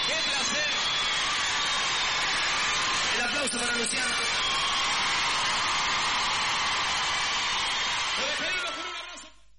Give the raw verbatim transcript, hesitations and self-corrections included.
¡Qué placer! El aplauso para Luciano. ¡Lo despedimos!